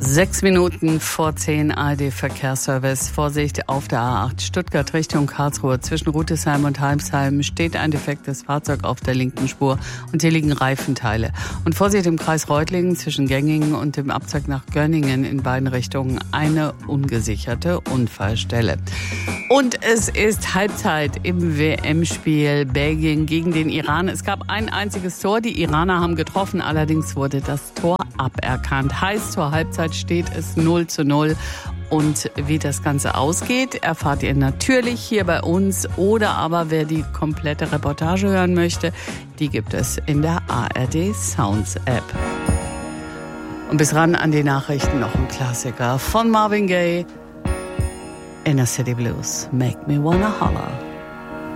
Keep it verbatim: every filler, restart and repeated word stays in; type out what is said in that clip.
Sechs Minuten vor zehn, A R D-Verkehrsservice. Vorsicht auf der A acht Stuttgart Richtung Karlsruhe. Zwischen Rüdesheim und Heimsheim steht ein defektes Fahrzeug auf der linken Spur und hier liegen Reifenteile. Und Vorsicht im Kreis Reutlingen zwischen Gängigen und dem Abzweig nach Gönningen in beiden Richtungen eine ungesicherte Unfallstelle. Und es ist Halbzeit im W M-Spiel Belgien gegen den Iran. Es gab ein einziges Tor. Die Iraner haben getroffen, allerdings wurde das Tor aberkannt. Heißt, zur Halbzeit steht es null zu null. Und wie das Ganze ausgeht, erfahrt ihr natürlich hier bei uns. Oder aber wer die komplette Reportage hören möchte, die gibt es in der A R D Sounds App. Und bis ran an die Nachrichten noch ein Klassiker von Marvin Gaye. Inner City Blues, Make Me Wanna Holler.